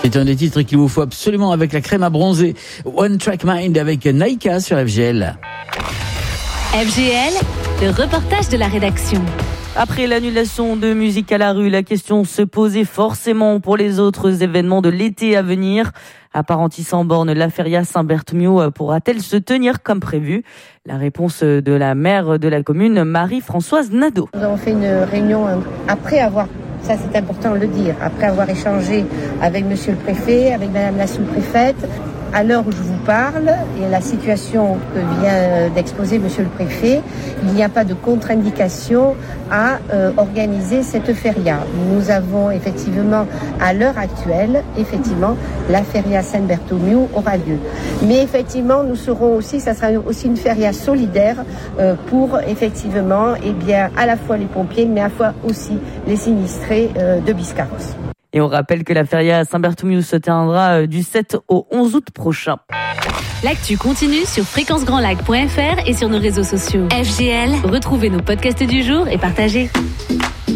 C'est un des titres qu'il vous faut absolument avec la crème à bronzer. One Track Mind avec Naika sur FGL. FGL, le reportage de la rédaction. Après l'annulation de Musique à la rue, la question se posait forcément pour les autres événements de l'été à venir. À Parentis-en-Born, la feria Saint-Bartholomew pourra-t-elle se tenir comme prévu ? La réponse de la maire de la commune, Marie-Françoise Nadeau. Nous avons fait une réunion après avoir, ça c'est important de le dire, après avoir échangé avec monsieur le préfet, avec madame la sous-préfète. À l'heure où je vous parle, et la situation que vient d'exposer monsieur le préfet, il n'y a pas de contre-indication à organiser cette feria. Nous avons effectivement, à l'heure actuelle, la feria Saint-Bartholomew aura lieu. Mais effectivement, nous serons aussi, ça sera aussi une feria solidaire pour effectivement, à la fois les pompiers, mais à la fois aussi les sinistrés de Biscarrosse. Et on rappelle que la feria Saint-Bartholomew se tiendra du 7 au 11 août prochain. L'actu continue sur fréquencegrandlac.fr et sur nos réseaux sociaux. FGL, retrouvez nos podcasts du jour et partagez.